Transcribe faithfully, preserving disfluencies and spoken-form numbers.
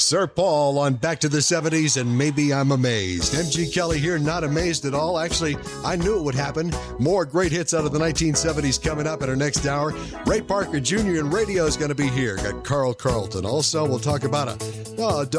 Sir Paul on Back to the seventies, and maybe I'm amazed. M G Kelly here, not amazed at all. Actually, I knew it would happen. More great hits out of the nineteen seventies coming up in our next hour. Ray Parker Junior in radio is going to be here. Got Carl Carlton. Also, we'll talk about a, well, a